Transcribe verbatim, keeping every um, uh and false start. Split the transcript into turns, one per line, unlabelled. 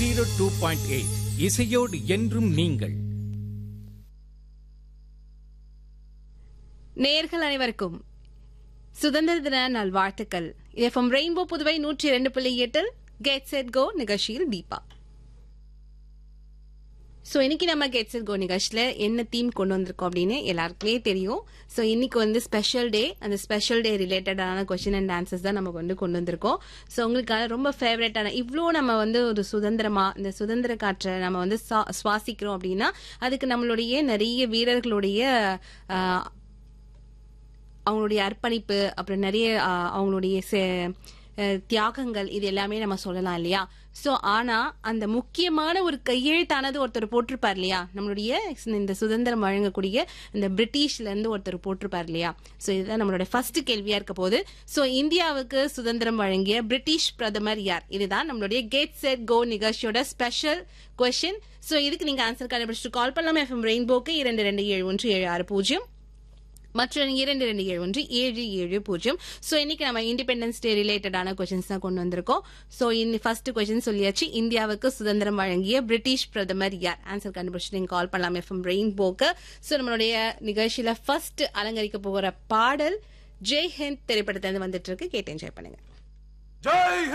Zero two point eight இசையோடு என்றும் நீங்கள்.
நேயர்கள் அனைவருக்கும் சுதந்திர தின நல்வாழ்த்துக்கள். எஃப்எம் ரெயின்போ புதுவை நூற்றி இரண்டு புள்ளி எட்டில் கெட் செட் கோ நிகழ்ச்சியில் தீபா. ஸோ இன்னைக்கு நம்ம கெட் செட் கோ நிகழ்ச்சியில் என்ன தீம் கொண்டு வந்திருக்கோம் அப்படின்னு எல்லாருக்குமே தெரியும். ஸோ இன்னைக்கு வந்து ஸ்பெஷல் டே. அந்த ஸ்பெஷல் டே ரிலேட்டடான கொஸ்டின் அண்ட் ஆன்சர்ஸ் தான் நம்ம வந்து கொண்டு வந்திருக்கோம். ஸோ உங்களுக்கான ரொம்ப ஃபேவரட்டான இவ்வளோ நம்ம வந்து ஒரு சுதந்திரமா இந்த சுதந்திர காற்றை நம்ம வந்து சுவாசிக்கிறோம் அப்படின்னா அதுக்கு நம்மளுடைய நிறைய வீரர்களுடைய அவங்களுடைய அர்ப்பணிப்பு, அப்புறம் நிறைய அவங்களுடைய தியாகங்கள், இது எல்லாமே நம்ம சொல்லலாம் இல்லையா. சோ ஆனா அந்த முக்கியமான ஒரு கையெழுத்தானது ஒருத்தர் போட்டிருப்பார் இல்லையா, நம்மளுடைய இந்த சுதந்திரம் வழங்கக்கூடிய இந்த பிரிட்டிஷ்ல இருந்து ஒருத்தர் போட்டிருப்பார் இல்லையா. சோ இதுதான் நம்மளோட ஃபர்ஸ்ட் கேள்வியா இருக்க போது. சோ இந்தியாவுக்கு சுதந்திரம் வழங்கிய பிரிட்டிஷ் பிரதமர் யார்? இதுதான் நம்மளுடைய கெட் செட் கோ நிகழ்ச்சியோட ஸ்பெஷல் கொஸ்டின். சோ இதுக்கு நீங்க ஆன்சர் கண்டுபிடிச்சிட்டு கால் பண்ணலாம். எஃப்எம் ரெயின்போக்கு இரண்டு ரெண்டு ஏழு ஒன்று ஏழு ஆறு பூஜ்ஜியம் மற்ற இரண்டு ரெண்டு ஏழு ஒன்று ஏழு ஏழு பூஜ்ஜியம். ஸோ இன்னைக்கு நம்ம இண்டிபெண்டன்ஸ் டே ரிலேட்டடான கொஸ்டின்ஸ் தான் கொண்டு வந்திருக்கோம். ஸோ இந்த ஃபர்ஸ்ட் கொஸ்டின் சொல்லியாச்சு, இந்தியாவுக்கு சுதந்திரம் வழங்கிய பிரிட்டிஷ் பிரதமர் யார்? ஆன்சர் கண்டுபிடிச்சு நீங்க கால் பண்ணலாம் எஃப்எம் ரெயின்போக்கு. ஸோ நம்மளுடைய நிகழ்ச்சியில ஃபர்ஸ்ட் அலங்கரிக்க போகிற பாடல் ஜெய் ஹிந்த் திரைப்படத்திலிருந்து வந்துட்டு இருக்கு. கேட்டு என்ஜாய் பண்ணுங்க.